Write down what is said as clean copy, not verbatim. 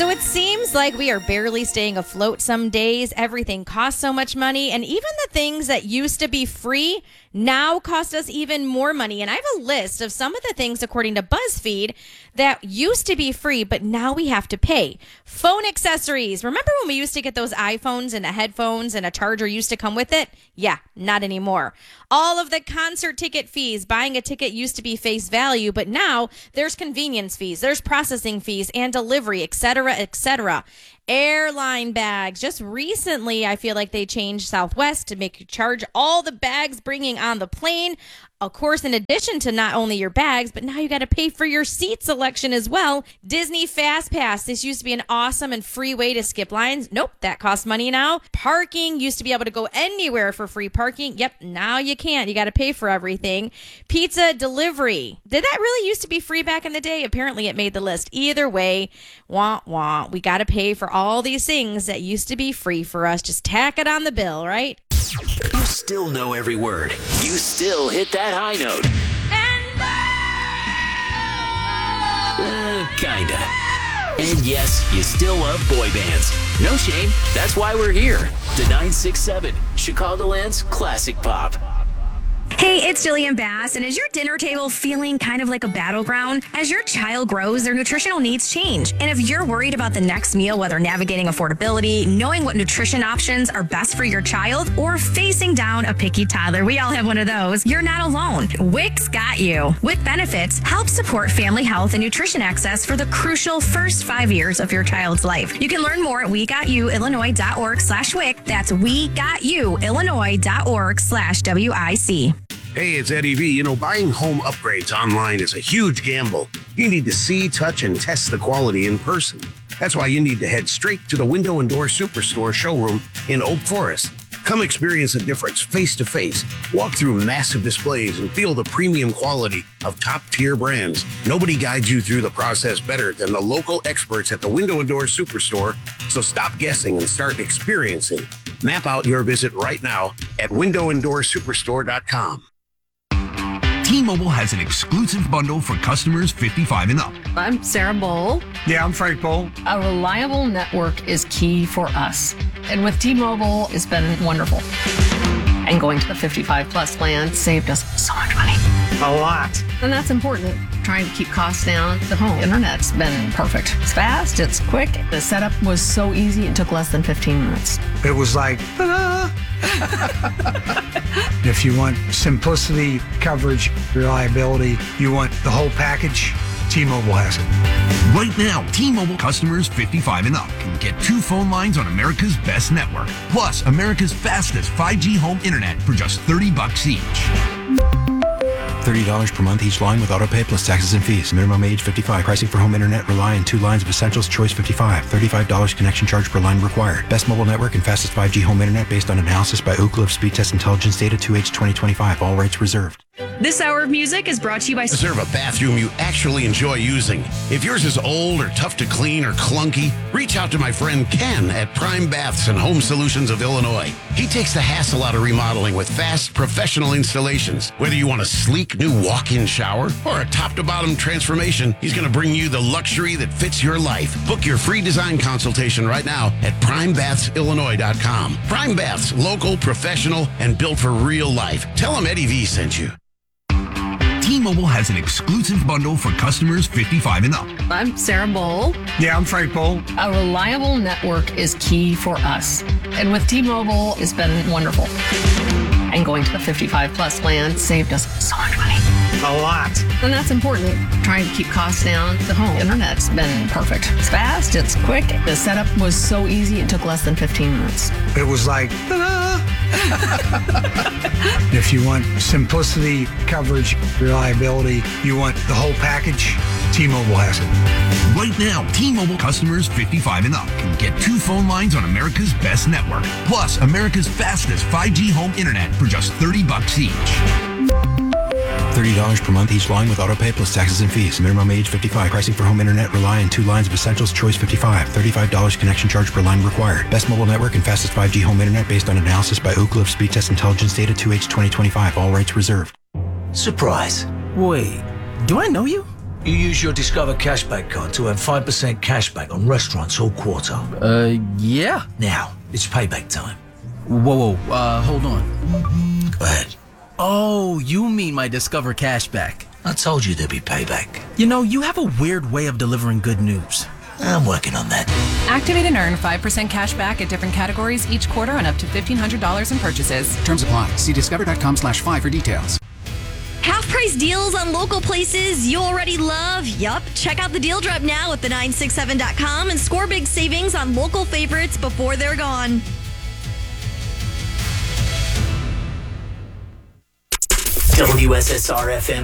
So it seems like we are barely staying afloat some days. Everything costs so much money. And even the things that used to be free now cost us even more money. And I have a list of some of the things, according to BuzzFeed, that used to be free, but now we have to pay. Phone accessories. Remember when we used to get those iPhones and the headphones and a charger used to come with it? Yeah, not anymore. All of the concert ticket fees. Buying a ticket used to be face value, but now there's convenience fees, there's processing fees and delivery, etc., etc. Airline bags. Just recently, I feel like they changed Southwest to make you charge all the bags bringing on the plane. Of course, in addition to not only your bags, but now you got to pay for your seat selection as well. Disney Fast Pass. This used to be an awesome and free way to skip lines. Nope, that costs money now. Parking. Used to be able to go anywhere for free parking. Yep, now you can't. You got to pay for everything. Pizza delivery. Did that really used to be free back in the day? Apparently it made the list. Either way, wah, wah. We got to pay for all these things that used to be free for us. Just tack it on the bill, right? You still know every word. You still hit that high note. Kinda. And yes, you still love boy bands. No shame. That's why we're here. The 967, Chicagoland's classic pop. Hey, it's Jillian Bass, and is your dinner table feeling kind of like a battleground? As your child grows, their nutritional needs change. And if you're worried about the next meal, whether navigating affordability, knowing what nutrition options are best for your child, or facing down a picky toddler, we all have one of those, you're not alone. WIC's got you. WIC Benefits help support family health and nutrition access for the crucial first 5 years of your child's life. You can learn more at wegotyouillinois.org/WIC. That's wegotyouillinois.org/WIC. Hey, it's Eddie V. You know, buying home upgrades online is a huge gamble. You need to see, touch, and test the quality in person. That's why you need to head straight to the Window and Door Superstore showroom in Oak Forest. Come experience the difference face to face. Walk through massive displays and feel the premium quality of top-tier brands. Nobody guides you through the process better than the local experts at the Window and Door Superstore. So stop guessing and start experiencing. Map out your visit right now at windowanddoorsuperstore.com. T-Mobile has an exclusive bundle for customers 55 and up. I'm Sarah Bowl. Yeah, I'm Frank Bowl. A reliable network is key for us. And with T-Mobile, it's been wonderful. And going to the 55 plus plan saved us so much money. A lot. And that's important. Trying to keep costs down. The home internet's been perfect. It's fast, it's quick. The setup was so easy, it took less than 15 minutes. It was like, ta-da! If you want simplicity, coverage, reliability, you want the whole package, T-Mobile has it. Right now, T-Mobile customers 55 and up can get 2 phone lines on America's best network, plus America's fastest 5G home internet for just $30 each. $30 per month each line with autopay plus taxes and fees. Minimum age 55. Pricing for home internet rely on 2 lines of essentials. Choice 55. $35 connection charge per line required. Best mobile network and fastest 5G home internet based on analysis by Ookla of Speed Test Intelligence data 2H 2025. All rights reserved. This hour of music is brought to you by... Reserve a bathroom you actually enjoy using. If yours is old or tough to clean or clunky, reach out to my friend Ken at Prime Baths and Home Solutions of Illinois. He takes the hassle out of remodeling with fast, professional installations. Whether you want a sleek new walk-in shower or a top-to-bottom transformation, he's going to bring you the luxury that fits your life. Book your free design consultation right now at primebathsillinois.com. Prime Baths, local, professional, and built for real life. Tell him Eddie V sent you. T-Mobile has an exclusive bundle for customers 55 and up. I'm Sarah Bowl. Yeah, I'm Frank Bowl. A reliable network is key for us. And with T-Mobile, it's been wonderful. And going to the 55 plus plan saved us so much money. A lot. And that's important. Trying to keep costs down. The home internet's been perfect. It's fast, it's quick. The setup was so easy, it took less than 15 minutes. It was like, ta-da! If you want simplicity, coverage, reliability, you want the whole package, T-Mobile has it. Right now, T-Mobile customers 55 and up can get 2 phone lines on America's best network, plus America's fastest 5G home internet for just $30 each. $30 per month each line with autopay plus taxes and fees. Minimum age 55. Pricing for home internet rely on 2 lines of essentials. Choice 55. $35 connection charge per line required. Best mobile network and fastest 5G home internet based on analysis by Ookla of Speed Test Intelligence data 2H 2025. All rights reserved. Surprise. Wait, do I know you? You use your Discover Cashback card to earn 5% cashback on restaurants all quarter. Yeah. Now, it's payback time. Whoa, hold on. Go ahead. Oh, you mean my Discover Cashback. I told you there'd be payback. You know, you have a weird way of delivering good news. I'm working on that. Activate and earn 5% cash back at different categories each quarter on up to $1,500 in purchases. Terms apply. See discover.com/5 for details. Half price deals on local places you already love. Yup. Check out the deal drop now at the967.com and score big savings on local favorites before they're gone. WSSR FM